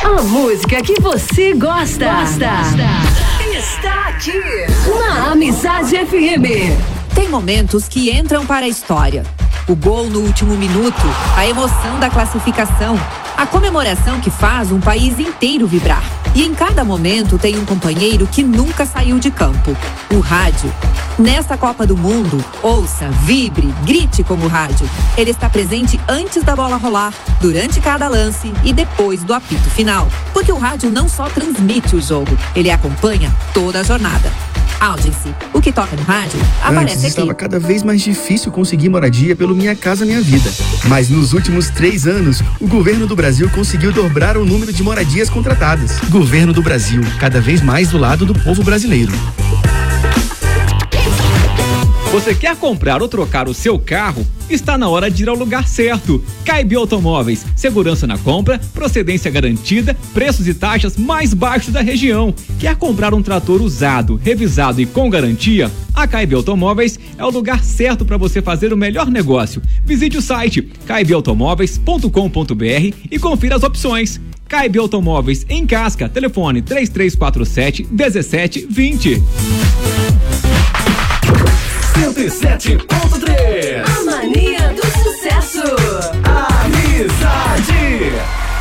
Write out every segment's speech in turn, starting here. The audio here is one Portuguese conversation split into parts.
A música que você gosta. Está aqui na Amizade FM. Tem momentos que entram para a história. O gol no último minuto, a emoção da classificação, a comemoração que faz um país inteiro vibrar. E em cada momento tem um companheiro que nunca saiu de campo, o rádio. Nesta Copa do Mundo, ouça, vibre, grite como rádio. Ele está presente antes da bola rolar, durante cada lance e depois do apito final. Porque o rádio não só transmite o jogo, ele acompanha toda a jornada. Audience, o que toca no rádio aparece aqui. Estava cada vez mais difícil conseguir moradia pelo Minha Casa Minha Vida. Mas nos últimos 3 anos, o governo do Brasil conseguiu dobrar o número de moradias contratadas. Governo do Brasil, cada vez mais do lado do povo brasileiro. Você quer comprar ou trocar o seu carro? Está na hora de ir ao lugar certo. Caib Automóveis, segurança na compra, procedência garantida, preços e taxas mais baixos da região. Quer comprar um trator usado, revisado e com garantia? A Caib Automóveis é o lugar certo para você fazer o melhor negócio. Visite o site caibautomóveis.com.br e confira as opções. Caib Automóveis em Casca, telefone 3347-1720. 107.3 A mania do sucesso. Amizade.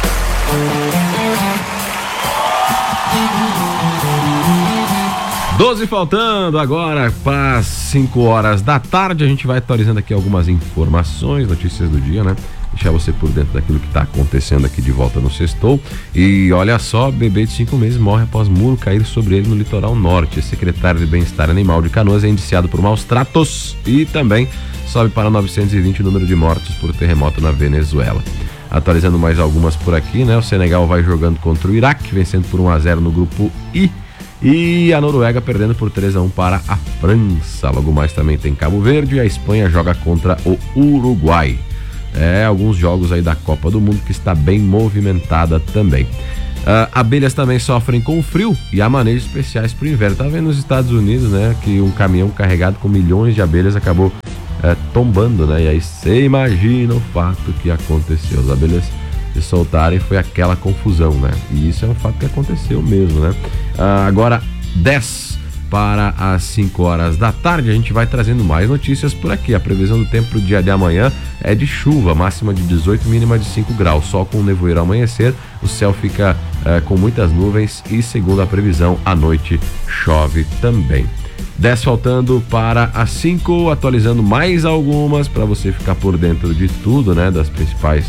12 faltando agora para 5 horas da tarde. A gente vai atualizando aqui algumas informações, notícias do dia, né? Deixar você por dentro daquilo que está acontecendo aqui de volta no Sextou. E olha só, bebê de 5 meses morre após muro cair sobre ele no litoral norte. O secretário de Bem-Estar Animal de Canoas é indiciado por maus tratos e também sobe para 920 o número de mortos por terremoto na Venezuela. Atualizando mais algumas por aqui, né? O Senegal vai jogando contra o Iraque, vencendo por 1-0 no grupo I. E a Noruega perdendo por 3-1 para a França. Logo mais também tem Cabo Verde e a Espanha joga contra o Uruguai. Alguns jogos aí da Copa do Mundo que está bem movimentada também. Abelhas também sofrem com o frio e há manejos especiais para o inverno. Tá vendo nos Estados Unidos, né, que um caminhão carregado com milhões de abelhas acabou tombando, né? E aí você imagina o fato que aconteceu. As abelhas se soltarem, foi aquela confusão, né? E isso é um fato que aconteceu mesmo, né? Agora 10 para as 5 horas da tarde, a gente vai trazendo mais notícias por aqui. A previsão do tempo para o dia de amanhã é de chuva, máxima de 18, mínima de 5 graus, sol com nevoeiro ao amanhecer, o céu fica com muitas nuvens e, segundo a previsão, à noite chove também. 10 faltando para as 5, atualizando mais algumas para você ficar por dentro de tudo, né, das principais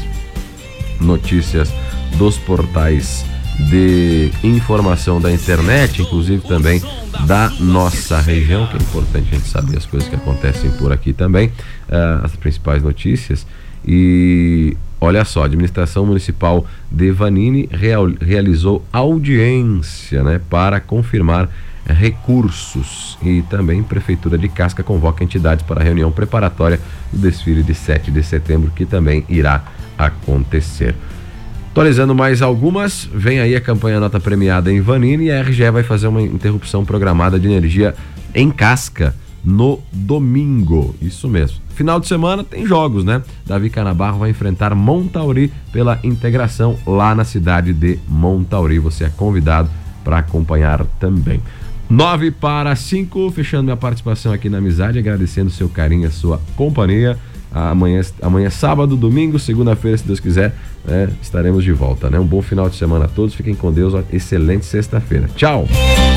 notícias dos portais de informação da internet, inclusive também da nossa região, que é importante a gente saber as coisas que acontecem por aqui também, as principais notícias. E olha só, a administração municipal de Vanini realizou audiência, né, para confirmar recursos, e também Prefeitura de Casca convoca entidades para a reunião preparatória do desfile de 7 de setembro, que também irá acontecer. Atualizando mais algumas, vem aí a campanha Nota Premiada em Vanini, e a RGE vai fazer uma interrupção programada de energia em Casca no domingo. Isso mesmo. Final de semana tem jogos, né? Davi Canabarro vai enfrentar Montauri pela integração lá na cidade de Montauri. Você é convidado para acompanhar também. 9 para 5, fechando minha participação aqui na Amizade, agradecendo seu carinho, a sua companhia. Amanhã sábado, domingo, segunda-feira, se Deus quiser, né, estaremos de volta, né? Um bom final de semana a todos, fiquem com Deus, uma excelente sexta-feira. Tchau!